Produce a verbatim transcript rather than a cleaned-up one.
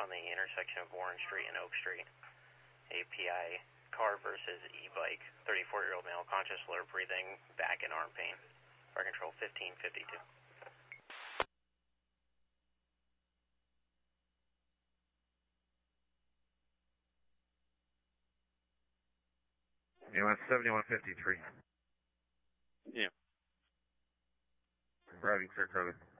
on the intersection of Warren Street and Oak Street. A P I car versus e-bike. thirty-four-year-old male, conscious, alert, breathing, back and arm pain. Fire control fifteen fifty-two. You want seventy-one fifty-three. Yeah. Routing Saratoga.